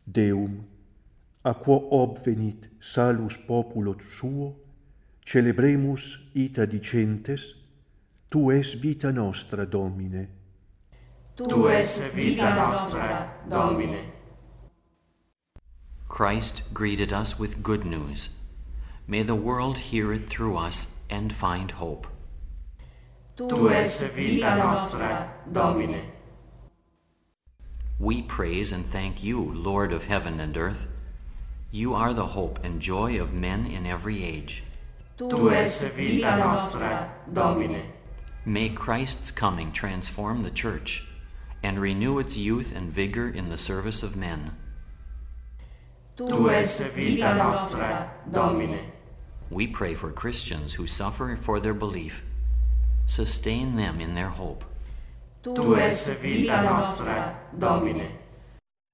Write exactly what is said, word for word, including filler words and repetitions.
Deum, a quo obvenit salus populo suo, celebremus ita dicentes, tu es vita nostra, Domine. Tu es vita nostra, Domine. Christ greeted us with good news. May the world hear it through us and find hope. Tu es vita nostra, Domine. We praise and thank you, Lord of heaven and earth. You are the hope and joy of men in every age. Tu es vita nostra, Domine. May Christ's coming transform the Church and renew its youth and vigor in the service of men. Tu es vita nostra, Domine. We pray for Christians who suffer for their belief. Sustain them in their hope. Tu es vita nostra, Domine.